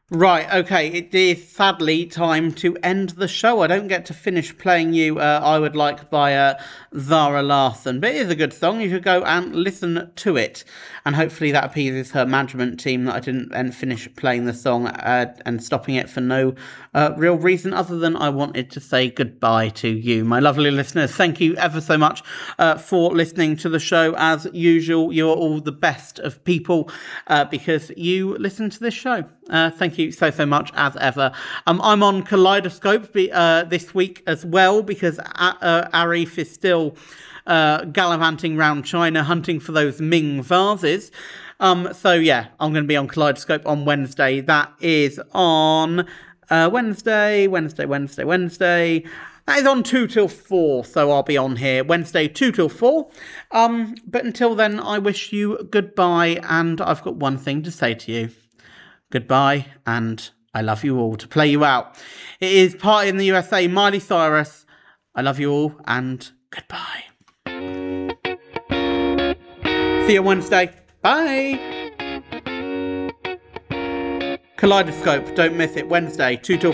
Right, okay, it is sadly time to end the show. I don't get to finish playing you I Would Like by Zara Larsson, but it is a good song. You should go and listen to it. And hopefully that appeases her management team that I didn't then finish playing the song and stopping it for no real reason other than I wanted to say goodbye to you, my lovely listeners. Thank you ever so much for listening to the show. As usual, you are all the best of people because you listen to this show. Thank you so much as ever. I'm on Kaleidoscope this week as well because Arif is still gallivanting around China hunting for those Ming vases. So yeah, I'm going to be on Kaleidoscope on Wednesday. That is on Wednesday. That is on 2 till 4, so I'll be on here Wednesday 2 till 4. But until then, I wish you goodbye, and I've got one thing to say to you. Goodbye, and I love you all. To play you out, it is Party in the USA, Miley Cyrus. I love you all, and goodbye. See you Wednesday. Bye. Kaleidoscope, don't miss it. Wednesday, 2 till